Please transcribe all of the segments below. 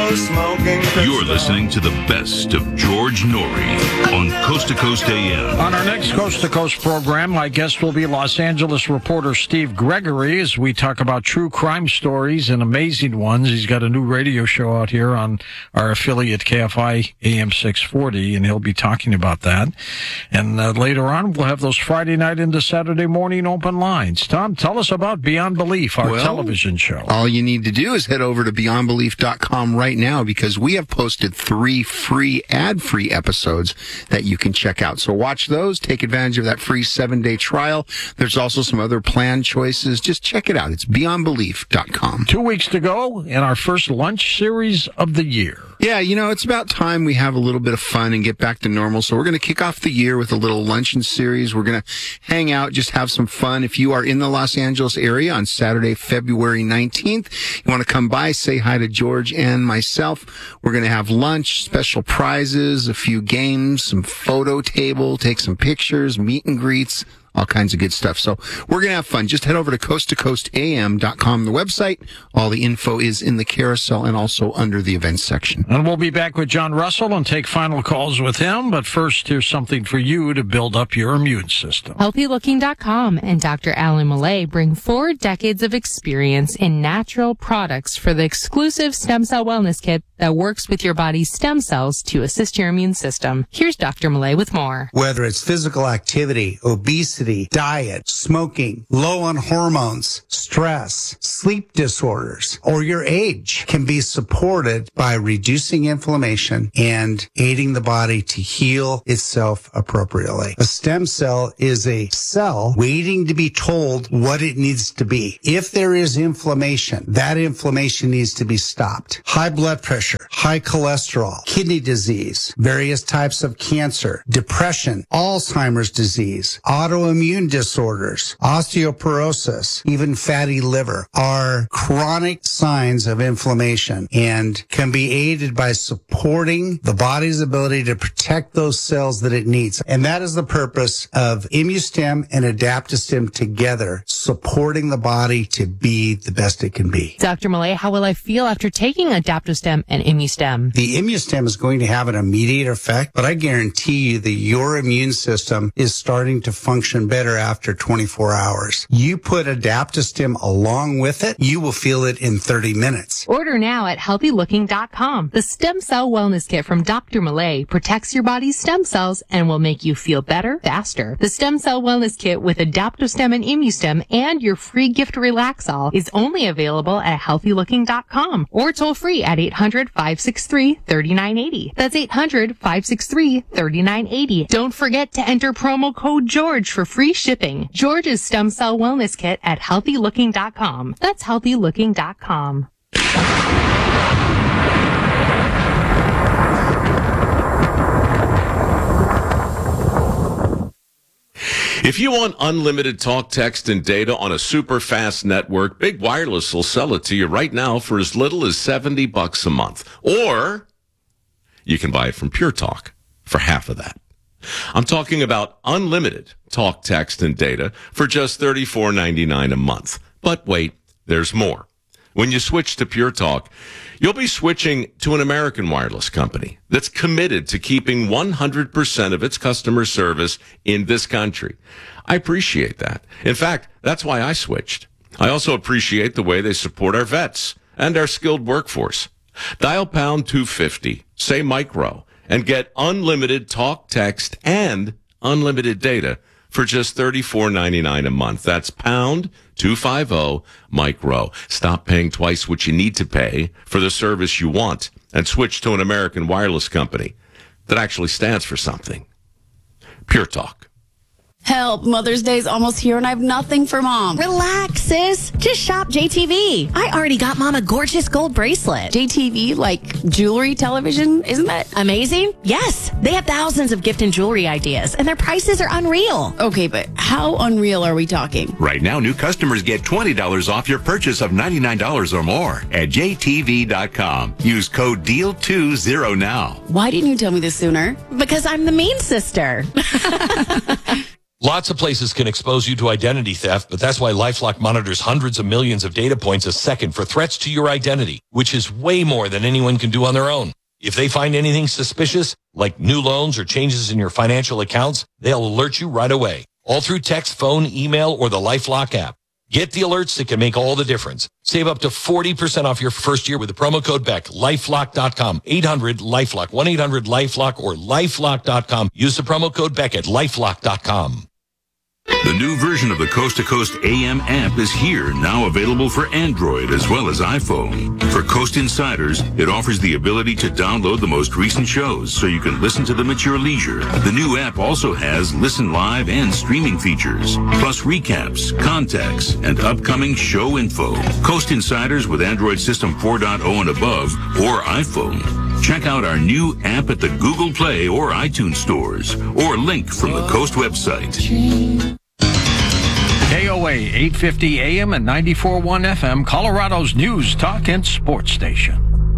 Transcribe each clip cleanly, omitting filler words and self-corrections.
no smoking. You're listening to the best of George Noory on Coast to Coast AM. On our next Coast to Coast program, my guest will be Los Angeles reporter Steve Gregory as we talk about true crime stories and amazing ones. He's got a new radio show out here on our affiliate KFI AM 640, and he'll be talking about that. And later on, we'll have those Friday night into Saturday morning open lines. Tom, tell us about Beyond Belief, our television show. All you need to do is head over to beyondbelief.com right now, because we have posted 3 free ad-free episodes that you can check out. So watch those, take advantage of that free 7-day trial. There's also some other plan choices. Just check it out. It's beyondbelief.com. 2 weeks to go in our first lunch series of the year. Yeah, it's about time we have a little bit of fun and get back to normal. So we're going to kick off the year with a little luncheon series. We're going to hang out, just have some fun. If you are in the Los Angeles area on Saturday, February 19th, you want to come by, say hi to George and myself. We're going to have lunch, special prizes, a few games, some photo table, take some pictures, meet and greets, all kinds of good stuff. So we're going to have fun. Just head over to coasttocoastam.com, the website. All the info is in the carousel and also under the events section. And we'll be back with John Russell and take final calls with him. But first, here's something for you to build up your immune system. HealthyLooking.com and Dr. Alan Millay bring 4 decades of experience in natural products for the exclusive stem cell wellness kit that works with your body's stem cells to assist your immune system. Here's Dr. Millay with more. Whether it's physical activity, obesity, diet, smoking, low on hormones, stress, sleep disorders, or your age can be supported by reducing inflammation and aiding the body to heal itself appropriately. A stem cell is a cell waiting to be told what it needs to be. If there is inflammation, that inflammation needs to be stopped. High blood pressure, high cholesterol, kidney disease, various types of cancer, depression, Alzheimer's disease, autoimmune disorders, osteoporosis, even fatty liver are chronic signs of inflammation and can be aided by supporting the body's ability to protect those cells that it needs. And that is the purpose of ImmuStem and AdaptoStem together, supporting the body to be the best it can be. Dr. Millay, how will I feel after taking AdaptoStem and ImmuStem? The ImmuStem is going to have an immediate effect, but I guarantee you that your immune system is starting to function better after 24 hours. You put AdaptoStem along with it, you will feel it in 30 minutes. Order now at HealthyLooking.com. The Stem Cell Wellness Kit from Dr. Millay protects your body's stem cells and will make you feel better, faster. The Stem Cell Wellness Kit with AdaptoStem and ImmuStem and your free gift Relaxol is only available at HealthyLooking.com or toll free at 800-563-3980. That's 800-563-3980. Don't forget to enter promo code George for free shipping. George's Stem Cell Wellness Kit at HealthyLooking.com. That's HealthyLooking.com. If you want unlimited talk, text, and data on a super fast network, Big Wireless will sell it to you right now for as little as $70 a month. Or you can buy it from Pure Talk for half of that. I'm talking about unlimited talk, text, and data for just $34.99 a month. But wait, there's more. When you switch to Pure Talk, you'll be switching to an American wireless company that's committed to keeping 100% of its customer service in this country. I appreciate that. In fact, that's why I switched. I also appreciate the way they support our vets and our skilled workforce. Dial pound 250, say micro, and get unlimited talk, text, and unlimited data for just $34.99 a month. That's pound 250 micro. Stop paying twice what you need to pay for the service you want and switch to an American wireless company that actually stands for something. Pure Talk. Help, Mother's Day's almost here and I have nothing for Mom. Relax, sis. Just shop JTV. I already got Mom a gorgeous gold bracelet. JTV, like jewelry, television, isn't that amazing? Yes. They have thousands of gift and jewelry ideas, and their prices are unreal. Okay, but how unreal are we talking? Right now, new customers get $20 off your purchase of $99 or more at JTV.com. Use code DEAL20 now. Why didn't you tell me this sooner? Because I'm the mean sister. Lots of places can expose you to identity theft, but that's why LifeLock monitors hundreds of millions of data points a second for threats to your identity, which is way more than anyone can do on their own. If they find anything suspicious, like new loans or changes in your financial accounts, they'll alert you right away, all through text, phone, email, or the LifeLock app. Get the alerts that can make all the difference. Save up to 40% off your first year with the promo code BECK. LifeLock.com. 800-LifeLock. 1-800-LifeLock or LifeLock.com. Use the promo code BECK at LifeLock.com. The new version of the Coast to Coast AM app is here, now available for Android as well as iPhone. For Coast Insiders, it offers the ability to download the most recent shows so you can listen to them at your leisure. The new app also has listen live and streaming features, plus recaps, contacts, and upcoming show info. Coast Insiders with Android System 4.0 and above or iPhone. Check out our new app at the Google Play or iTunes stores, or link from the Coast website. KOA 850 AM and 94.1 FM, Colorado's news, talk, and sports station.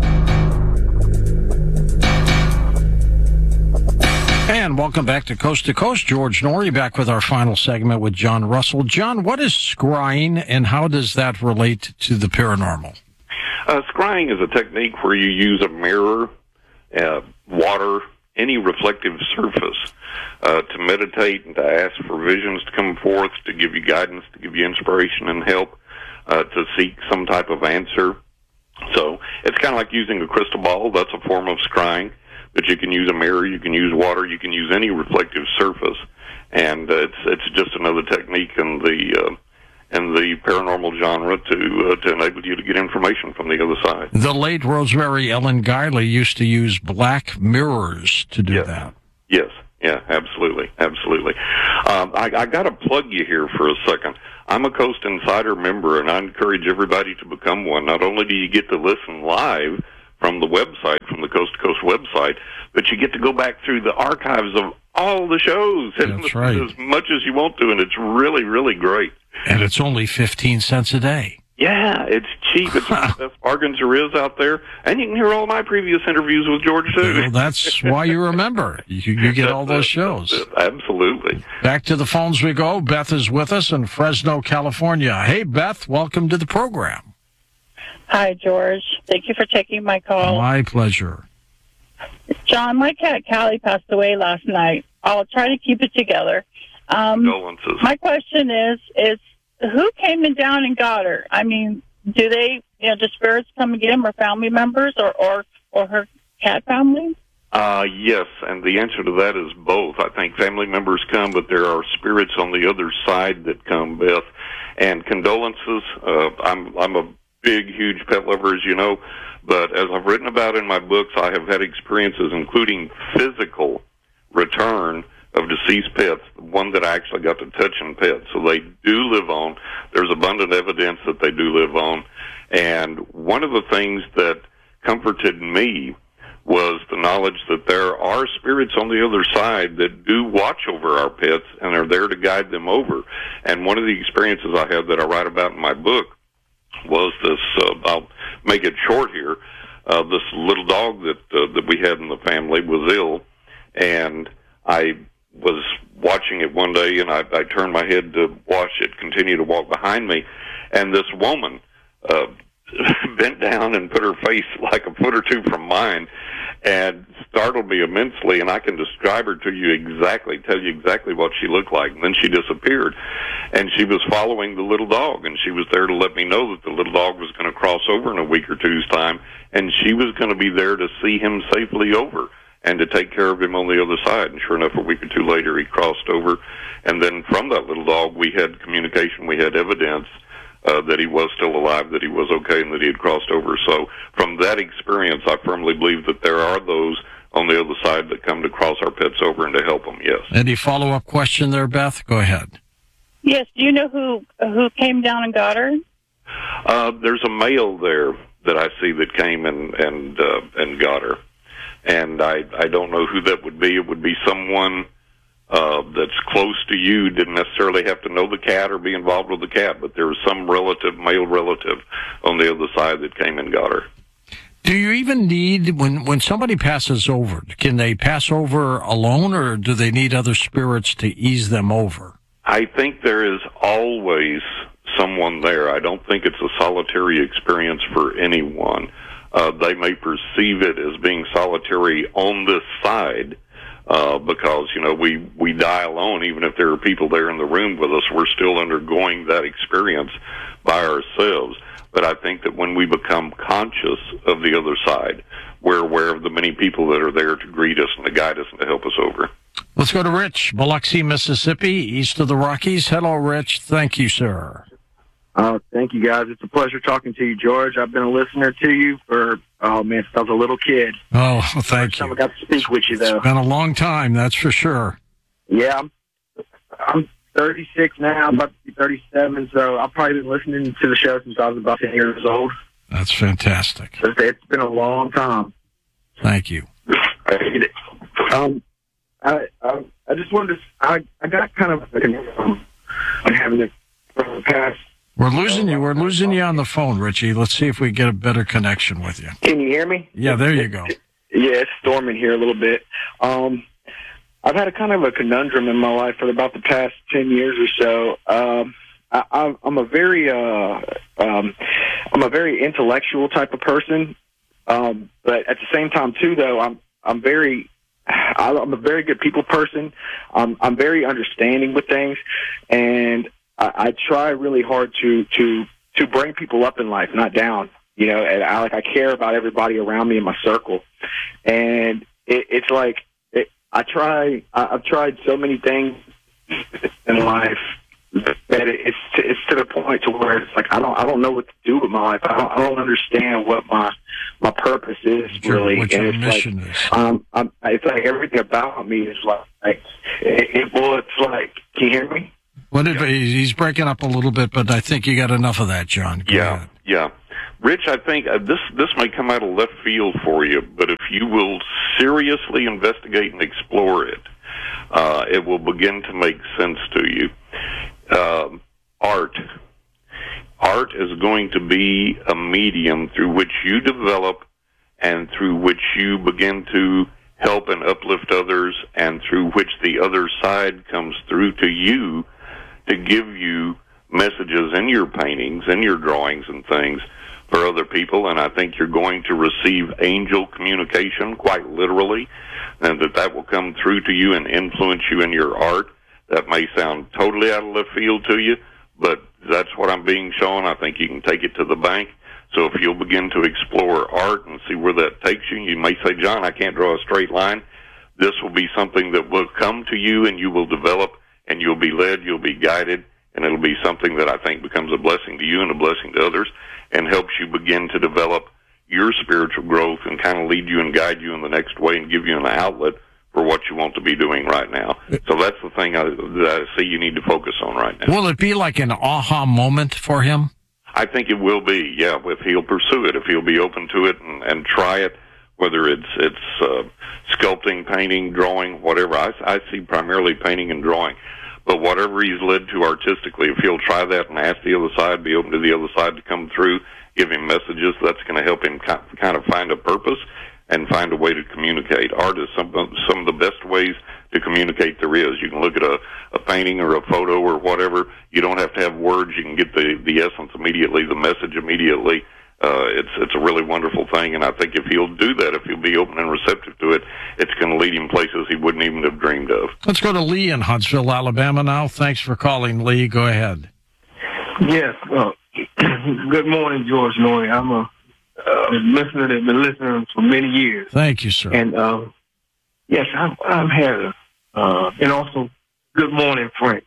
And welcome back to Coast. George Noory back with our final segment with John Russell. John, what is scrying and how does that relate to the paranormal? Scrying is a technique where you use a mirror, water, any reflective surface to meditate and to ask for visions to come forth, to give you guidance, to give you inspiration and help, to seek some type of answer. So it's kind of like using a crystal ball. That's a form of scrying. But you can use a mirror, you can use water, you can use any reflective surface. And it's just another technique in the paranormal genre to enable you to get information from the other side. The late Rosemary Ellen Guiley used to use black mirrors to do that. Yes, yeah, absolutely. I got to plug you here for a second. I'm a Coast Insider member, and I encourage everybody to become one. Not only do you get to listen live from the website, from the Coast to Coast website, but you get to go back through the archives of all the shows and That's right. as much as you want to, and it's really, really great. And it's only 15 cents a day. Yeah, it's cheap. It's one of the best bargains there is out there. And you can hear all my previous interviews with George, too. Well, that's why you remember. You get all those shows. Absolutely. Back to the phones we go. Beth is with us in Fresno, California. Hey, Beth, welcome to the program. Hi, George. Thank you for taking my call. My pleasure. John, my cat Callie passed away last night. I'll try to keep it together. Condolences. My question is who came down and got her? I mean, do they, do spirits come and get them, or family members, or her cat family? Yes, and the answer to that is both. I think family members come, but there are spirits on the other side that come, Beth. And condolences. I'm a big, huge pet lover, as you know, but as I've written about in my books, I have had experiences including physical return of deceased pets, one that I actually got to touch and pet. So they do live on. There's abundant evidence that they do live on. And one of the things that comforted me was the knowledge that there are spirits on the other side that do watch over our pets and are there to guide them over. And one of the experiences I had that I write about in my book was this, I'll make it short here, this little dog that we had in the family was ill, and I was watching it one day, and I turned my head to watch it continue to walk behind me, and this woman bent down and put her face like a foot or two from mine and startled me immensely, and I can describe her to you exactly, tell you exactly what she looked like. And then she disappeared, and she was following the little dog, and she was there to let me know that the little dog was going to cross over in a week or two's time, and she was going to be there to see him safely over and to take care of him on the other side. And sure enough, a week or two later, he crossed over, and then from that little dog, we had communication, we had evidence that he was still alive, that he was okay, and that he had crossed over. So from that experience, I firmly believe that there are those on the other side that come to cross our pets over and to help them, yes. Any follow-up question there, Beth? Go ahead. Yes. Do you know who came down and got her? There's a male there that I see that came and got her. And I don't know who that would be. It would be someone that's close to you. Didn't necessarily have to know the cat or be involved with the cat, but there was some relative, male relative, on the other side that came and got her. Do you even need, when somebody passes over, can they pass over alone, or do they need other spirits to ease them over? I think there is always someone there. I don't think it's a solitary experience for anyone. They may perceive it as being solitary on this side, because, we die alone. Even if there are people there in the room with us, we're still undergoing that experience by ourselves. But I think that when we become conscious of the other side, we're aware of the many people that are there to greet us and to guide us and to help us over. Let's go to Rich, Biloxi, Mississippi, east of the Rockies. Hello, Rich. Thank you, sir. Thank you, guys. It's a pleasure talking to you, George. I've been a listener to you for, since I was a little kid. Oh, thank you. First time I got to speak with you, though. It's been a long time, that's for sure. Yeah, I'm 36 now, about to be 37, so I've probably been listening to the show since I was about 10 years old. That's fantastic. So it's been a long time. Thank you. I hate it. I just wanted to, I got kind of I'm having it from the past. We're losing you. We're losing you on the phone, Richie. Let's see if we get a better connection with you. Can you hear me? Yeah, there you go. Yeah, it's storming here a little bit. I've had a kind of a conundrum in my life for about the past 10 years or so. I'm a very intellectual type of person, but at the same time too, though, I'm a very good people person. I'm very understanding with things, and I try really hard to bring people up in life, not down. And I care about everybody around me in my circle, and it's like. I've tried so many things in life that it's to the point to where it's like I don't know what to do with my life. I don't understand what my purpose is really. What your mission is. It's like everything about me is like it's like. Can you hear me? He's breaking up a little bit, but I think you got enough of that, John. Go ahead. Yeah. Rich, I think this may come out of left field for you, but if you will seriously investigate and explore it, it will begin to make sense to you. Art is going to be a medium through which you develop and through which you begin to help and uplift others, and through which the other side comes through to you to give you messages in your paintings, in your drawings and things for other people. And I think you're going to receive angel communication, quite literally, and that will come through to you and influence you in your art. That may sound totally out of left field to you, but that's what I'm being shown. I think you can take it to the bank. So if you'll begin to explore art and see where that takes you, you may say, John, I can't draw a straight line. This will be something that will come to you, and you will develop, and you'll be led, you'll be guided, and it'll be something that I think becomes a blessing to you and a blessing to others, and helps you begin to develop your spiritual growth and kind of lead you and guide you in the next way and give you an outlet for what you want to be doing right now. So that's the thing that I see you need to focus on right now. Will it be like an aha moment for him? I think it will be, yeah, if he'll pursue it, if he'll be open to it and try it, whether it's sculpting, painting, drawing, whatever. I see primarily painting and drawing. But whatever he's led to artistically, if he'll try that and ask the other side, be open to the other side to come through, give him messages, that's going to help him kind of find a purpose and find a way to communicate. Art is some of the best ways to communicate there is. You can look at a painting or a photo or whatever. You don't have to have words. You can get the essence immediately, the message immediately. It's a really wonderful thing, and I think if he'll do that, if he'll be open and receptive to it, it's going to lead him places he wouldn't even have dreamed of. Let's go to Lee in Huntsville, Alabama now. Thanks for calling, Lee. Go ahead. Yes. Good morning, George Noy. I'm a listener that's been listening for many years. Thank you, sir. And yes, I've had and also good morning, Frank.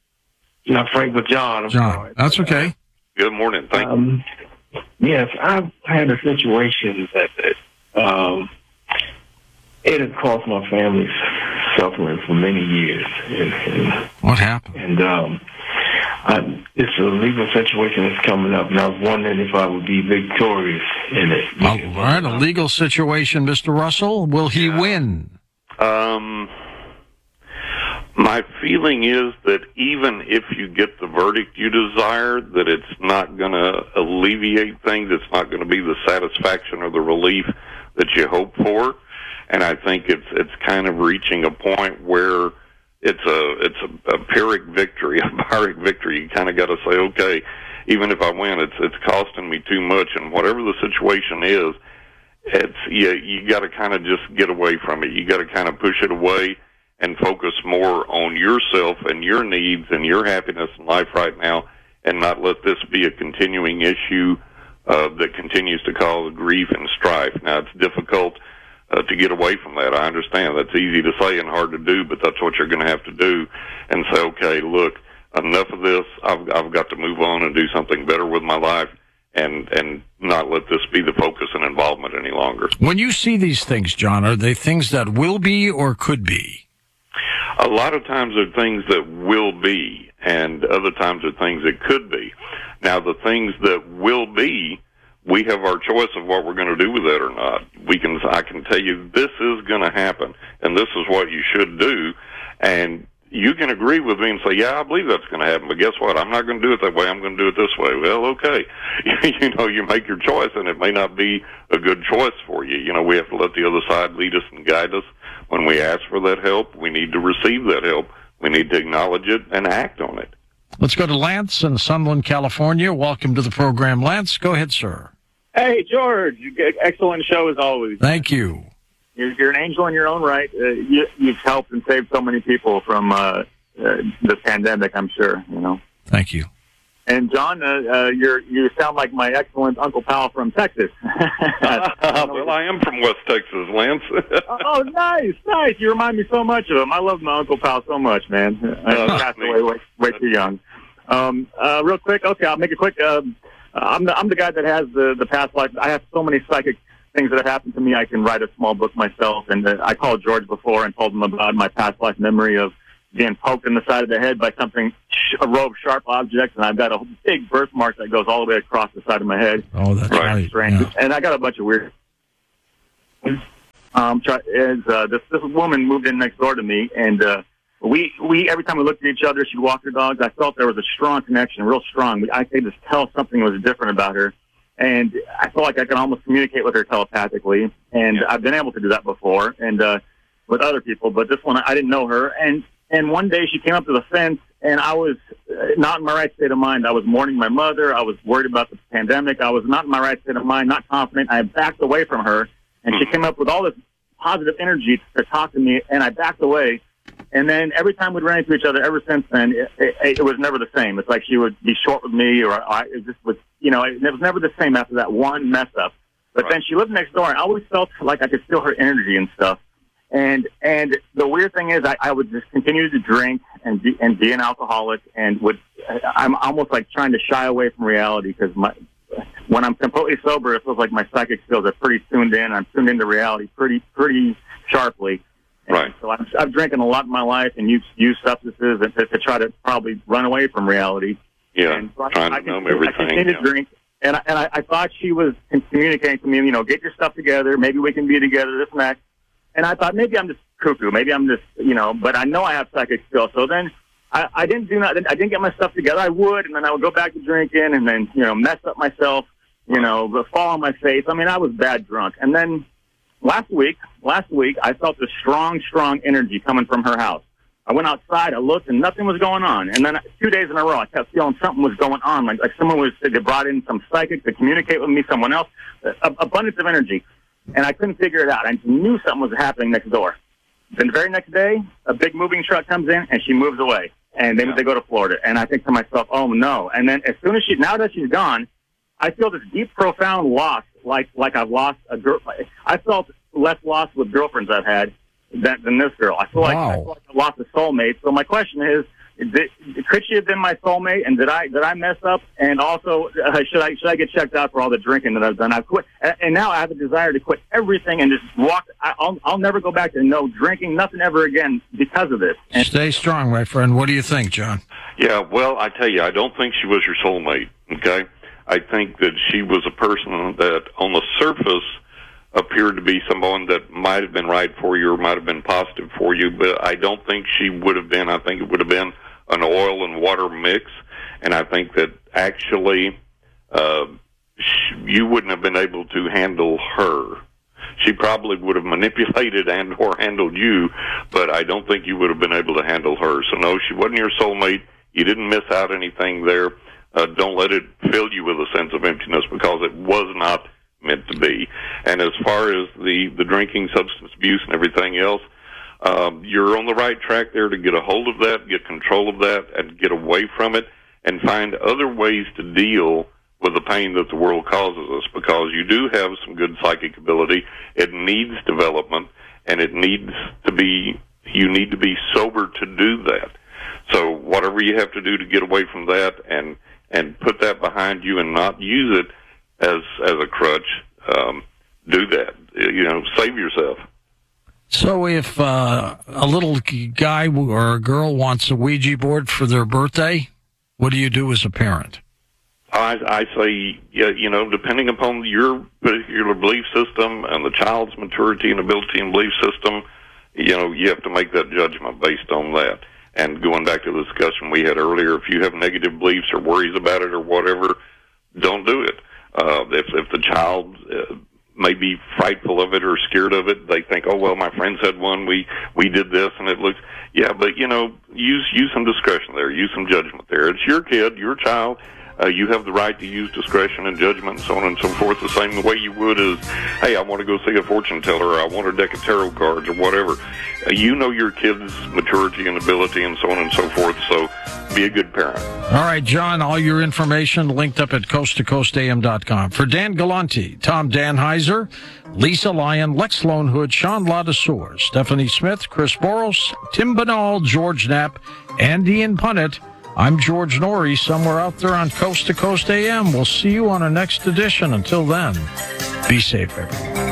Not Frank, but John. I'm sorry. That's okay. Good morning. Thank you. Yes, I've had a situation that it has caused my family suffering for many years. And what happened? And it's a legal situation that's coming up, and I was wondering if I would be victorious in it. All right, a legal situation, Mr. Russell. Will he win? My feeling is that even if you get the verdict you desire, that it's not going to alleviate things. It's not going to be the satisfaction or the relief that you hope for. And I think it's kind of reaching a point where it's a Pyrrhic victory, a Pyrrhic victory. You kind of got to say, okay, even if I win, it's costing me too much. And whatever the situation is, you got to kind of just get away from it. You got to kind of push it away and focus more on yourself and your needs and your happiness in life right now, and not let this be a continuing issue that continues to cause grief and strife. Now, it's difficult to get away from that. I understand. That's easy to say and hard to do, but that's what you're going to have to do, and say, okay, look, enough of this. I've got to move on and do something better with my life, and not let this be the focus and involvement any longer. When you see these things, John, are they things that will be or could be? A lot of times they're things that will be, and other times they're things that could be. Now, the things that will be, we have our choice of what we're going to do with that or not. I can tell you this is going to happen, and this is what you should do, and you can agree with me and say, yeah, I believe that's going to happen, but guess what? I'm not going to do it that way. I'm going to do it this way. Well, okay. You make your choice, and it may not be a good choice for you. We have to let the other side lead us and guide us. When we ask for that help, we need to receive that help. We need to acknowledge it and act on it. Let's go to Lance in Sunland, California. Welcome to the program, Lance. Go ahead, sir. Hey, George. Excellent show as always. Thank you. You're an angel in your own right. You've helped and saved so many people from this pandemic, I'm sure. Thank you. And John, you sound like my excellent Uncle Pal from Texas. Well, I am from West Texas, Lance. Oh, nice. You remind me so much of him. I love my Uncle Pal so much, man. I passed away way too young. Real quick, okay, I'll make it quick. I'm the guy that has the past life. I have so many psychic things that have happened to me. I can write a small book myself. And I called George before and told him about my past life memory of being poked in the side of the head by something, a row of sharp objects, and I've got a big birthmark that goes all the way across the side of my head. Oh, that's right. Strange. Yeah. And I got a bunch of weird. This woman moved in next door to me, and we every time we looked at each other, she'd walk her dogs. I felt there was a strong connection, real strong. I could just tell something was different about her, and I felt like I could almost communicate with her telepathically. And I've been able to do that before, and with other people, but this one I didn't know her. And one day she came up to the fence, and I was not in my right state of mind. I was mourning my mother. I was worried about the pandemic. I was not in my right state of mind, not confident. I backed away from her, and she came up with all this positive energy to talk to me, and I backed away. And then every time we'd run into each other ever since then, it was never the same. It's like she would be short with me, or it just was, it was never the same after that one mess up. But then she lived next door, and I always felt like I could feel her energy and stuff. And the weird thing is, I would just continue to drink and be an alcoholic, and I'm almost like trying to shy away from reality, because when I'm completely sober, it feels like my psychic skills are pretty tuned in. I'm tuned into reality pretty sharply. And right. So I've drinking a lot in my life and used substances to try to probably run away from reality. Yeah, and so trying to numb everything. I continued to drink. And I thought she was communicating to me, get your stuff together. Maybe we can be together, this and that. And I thought maybe I'm just cuckoo. Maybe I'm just, but I know I have psychic skills. So then I didn't do that. I didn't get my stuff together. I would, and then I would go back to drinking and then, mess up myself, fall on my face. I mean, I was bad drunk. And then last week, I felt this strong energy coming from her house. I went outside, I looked, and nothing was going on. And then 2 days in a row, I kept feeling something was going on. Like someone they brought in some psychic to communicate with me, someone else, abundance of energy. And I couldn't figure it out. I just knew something was happening next door. Then the very next day, a big moving truck comes in, and she moves away. And they go to Florida. And I think to myself, oh, no. And then as soon as now that she's gone, I feel this deep, profound loss, like I've lost a girl. I felt less lost with girlfriends I've had than this girl. I feel like I lost a soulmate. So my question is, could she have been my soulmate? And did I mess up? And also, should I get checked out for all the drinking that I've done? I've quit, and now I have a desire to quit everything and just walk. I'll never go back to no drinking, nothing ever again because of this. Stay strong, my friend. What do you think, John? Yeah, well, I tell you, I don't think she was your soulmate. Okay, I think that she was a person that, on the surface, appeared to be someone that might have been right for you or might have been positive for you, but I don't think she would have been. I think it would have been an oil and water mix, and I think that actually you wouldn't have been able to handle her. She probably would have manipulated and or handled you, but I don't think you would have been able to handle her. So no, she wasn't your soulmate. You didn't miss out anything there. Don't let it fill you with a sense of emptiness, because it was not meant to be. And as far as the drinking, substance abuse, and everything else, you're on the right track there to get a hold of that, get control of that, and get away from it, and find other ways to deal with the pain that the world causes us, because you do have some good psychic ability. It needs development, and you need to be sober to do that. So whatever you have to do to get away from that and put that behind you and not use it as a crutch, do that. Save yourself. So if a little guy or a girl wants a Ouija board for their birthday, what do you do as a parent? I say, depending upon your particular belief system and the child's maturity and ability and belief system, you have to make that judgment based on that. And going back to the discussion we had earlier, if you have negative beliefs or worries about it or whatever, don't do it. If the child may be frightful of it or scared of it, they think, oh, well, my friends had one, we did this, and it looks, yeah, but, use some discretion there, use some judgment there. It's your kid, your child. You have the right to use discretion and judgment and so on and so forth, the same way you would as, hey, I want to go see a fortune teller, or I want a deck of tarot cards, or whatever. You know your kid's maturity and ability and so on and so forth, so be a good parent. All right, John, all your information linked up at coasttocoastam.com. For Dan Galante, Tom Danheiser, Lisa Lyon, Lex Lonehood, Sean Ladassour, Stephanie Smith, Chris Boros, Tim Banal, George Knapp, and Ian Punnett, I'm George Norrie, somewhere out there on Coast to Coast AM. We'll see you on our next edition. Until then, be safe, everyone.